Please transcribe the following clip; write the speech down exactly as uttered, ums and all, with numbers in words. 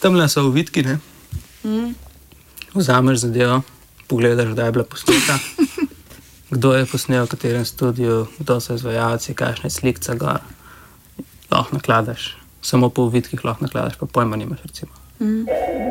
Tamle so uvitki, ne? Mm. Vzameš zadevo, pogledaš, kdaj je bila posneta, kdo je posnel, v katerem studiu, kdo so izvajalci, kakšna je slikca gor. Lahko nakladaš. Samo po uvitkih lahko nakladaš, pa pojma nimaš, recimo. Mm.